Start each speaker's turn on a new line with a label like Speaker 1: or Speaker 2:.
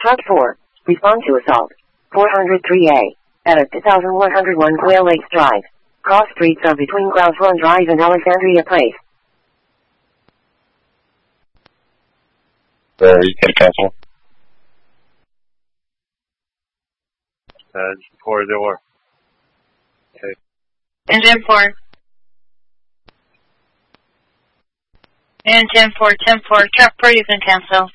Speaker 1: Truck 4, respond to assault. 403A, at 2101 Quail Lakes Drive. Cross streets are between Grouse Run Drive and Alexandria Place.
Speaker 2: You can cancel. 4-0. Okay.
Speaker 3: Engine 4. Engine 4, 10-4, Truck 4, you can cancel.